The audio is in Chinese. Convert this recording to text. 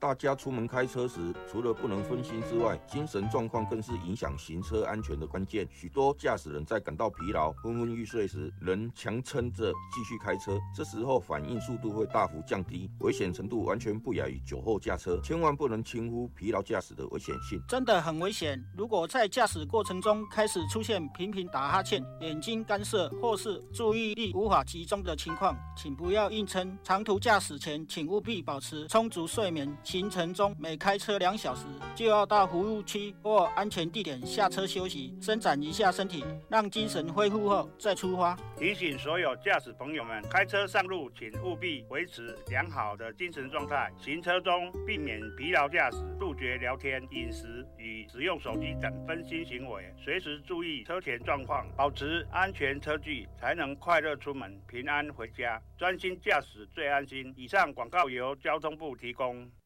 大家出门开车时，除了不能分心之外，精神状况更是影响行车安全的关键。许多驾驶人在感到疲劳、昏昏欲睡时，仍强撑着继续开车，这时候反应速度会大幅降低，危险程度完全不亚于酒后驾车。千万不能轻忽疲劳驾驶的危险性， 真的很危险。如果在驾驶过程中开始出现频频打哈欠、眼睛干涩或是注意力无法集中的情况，请不要硬撑。长途驾驶前，请务必保持充足睡眠。行程中每开车2小时，就要到服务区或安全地点下车休息，伸展一下身体，让精神恢复后再出发。 提醒所有驾驶朋友们，开车上路请务必维持良好的精神状态。行车中避免疲劳驾驶，杜绝聊天、饮食与使用手机等分心行为，随时注意车前状况，保持安全车距，才能快乐出门，平安回家。专心驾驶最安心。以上广告由交通部提供。